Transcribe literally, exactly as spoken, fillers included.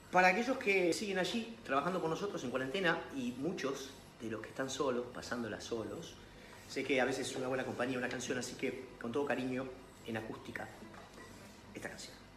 Para aquellos que siguen allí, trabajando con nosotros en cuarentena, y muchos de los que están solos, pasándola solos, sé que a veces es una buena compañía una canción, así que con todo cariño, en acústica, esta canción.